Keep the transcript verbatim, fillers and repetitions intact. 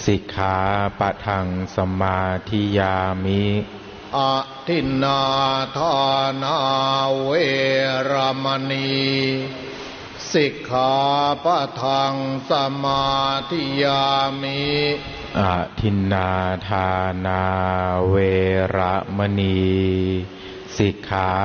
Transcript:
สิกขาปะทังสมาธิยามิอะทินนาทานาเวรมณีสิกขาปะทังสมาธิยามิอะทินนาทานาเวรมณีสิกขา